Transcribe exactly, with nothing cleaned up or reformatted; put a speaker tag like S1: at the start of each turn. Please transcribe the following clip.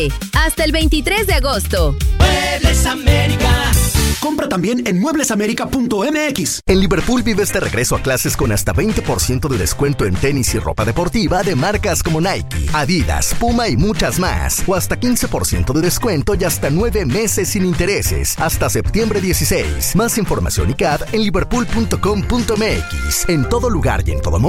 S1: Hasta el veintitrés de agosto.
S2: Muebles América.
S3: Compra también en muebles américa punto m x.
S4: En Liverpool vives de regreso a clases con hasta veinte por ciento de descuento en tenis y ropa deportiva de marcas como Nike, Adidas, Puma y muchas más. O hasta quince por ciento de descuento y hasta nueve meses sin intereses. Hasta septiembre dieciséis. Más información y C A D en liverpool punto com punto m x. En todo lugar y en todo momento.